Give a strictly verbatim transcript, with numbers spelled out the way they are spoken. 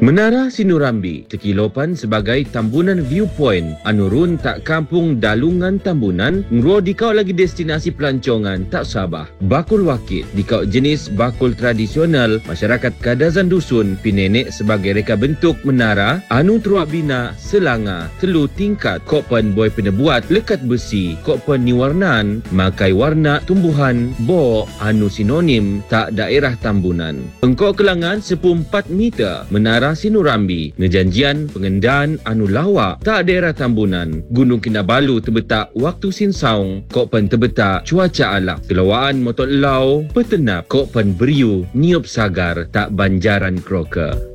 Menara Sinurambi tekilopan sebagai tambunan viewpoint anurun tak kampung dalungan tambunan ngro dikau lagi destinasi pelancongan tak Sabah. Bakul wakit dikau jenis bakul tradisional masyarakat Kadazan Dusun pinenek sebagai reka bentuk menara anu teruak bina selanga telu tingkat kokpen boy penebuat lekat besi kokpen ni warnan makai warna tumbuhan bo anu sinonim tak daerah tambunan. Pengkok kelangan sepuluh empat meter menara Sinurambi ngejanjian pengendaan anu lawak tak daerah tambunan Gunung Kinabalu terbetak waktu sinsaung kokpen terbetak cuaca alak kelawaan motor lau petenap kokpen beriu niup sagar tak banjaran kroker.